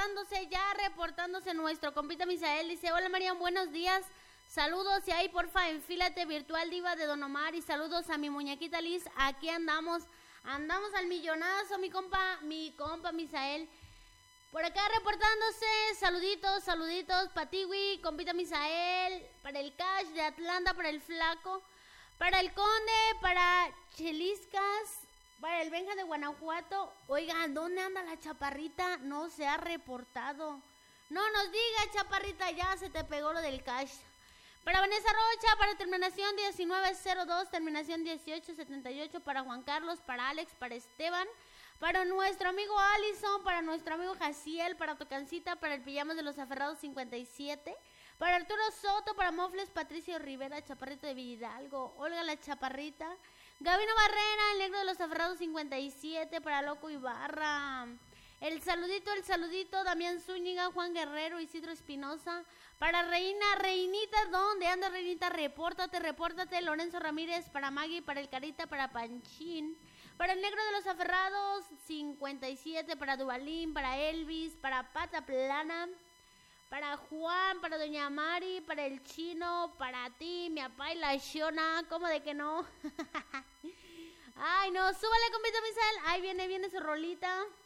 reportándose nuestro compita Misael. Dice, hola Marian, buenos días. Saludos y ahí porfa, enfílate virtual diva de Don Omar. Y saludos a mi muñequita Liz. Aquí andamos al millonazo, mi compa Misael. Por acá reportándose, saluditos, Patiwi, compita Misael, para el Cash de Atlanta, para el Flaco, para el Conde, para Cheliscas, para el Benja de Guanajuato. Oigan, ¿dónde anda la chaparrita? No se ha reportado. No nos diga, chaparrita, ya se te pegó lo del Cash. Para Vanessa Rocha, para terminación 1902, terminación 1878, para Juan Carlos, para Alex, para Esteban, para nuestro amigo Allison, para nuestro amigo Jaciel, para Tocancita, para el Pijamas de los Aferrados 57, para Arturo Soto, para Mofles, Patricio Rivera, Chaparrito de Villalgo, Olga la Chaparrita, Gabino Barrera, el Negro de los Aferrados 57, para Loco Ibarra, el saludito, Damián Zúñiga, Juan Guerrero, Isidro Espinosa, para Reinita, ¿dónde anda Reinita? Repórtate, Lorenzo Ramírez, para Maggie, para el Carita, para Panchín, para el Negro de los Aferrados 57, para Duvalín, para Elvis, para Pata Plana, para Juan, para Doña Mari, para el Chino, para ti, mi papá y la Shona, ¿cómo de que no? Ay, no, súbale, compita Misael, ahí viene su rolita.